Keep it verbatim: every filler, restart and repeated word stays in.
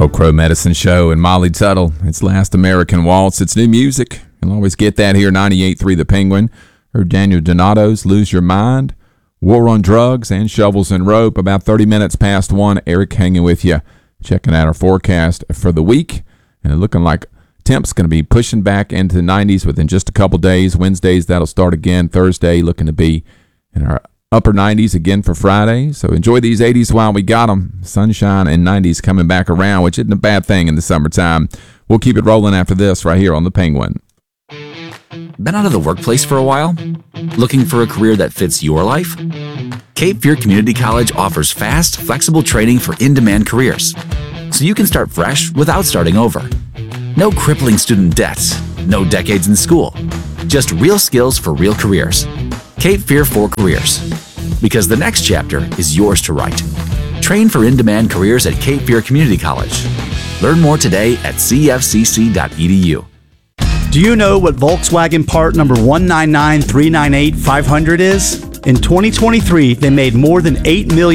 Old Crow Medicine Show and Molly Tuttle. It's Last American Waltz. It's new music. You'll always get that here, ninety-eight point three The Penguin. Heard Daniel Donato's Lose Your Mind, War on Drugs, and Shovels and Rope. About thirty minutes past one, Eric hanging with you, checking out our forecast for the week. And it looking like temps going to be pushing back into the nineties within just a couple days. Wednesdays, that'll start again. Thursday, looking to be in our upper nineties again for Friday. So enjoy these eighties while we got them. Sunshine and nineties coming back around, which isn't a bad thing in the summertime. We'll keep it rolling after this right here on The Penguin. Been out of the workplace for a while? Looking for a career that fits your life? Cape Fear Community College offers fast, flexible training for in-demand careers, so you can start fresh without starting over. No crippling student debts, no decades in school, just real skills for real careers. Cape Fear for Careers, because the next chapter is yours to write. Train for in-demand careers at Cape Fear Community College. Learn more today at c f c c dot e d u. Do you know what Volkswagen part number one nine nine three nine eight five hundred is? In twenty twenty-three, they made more than eight million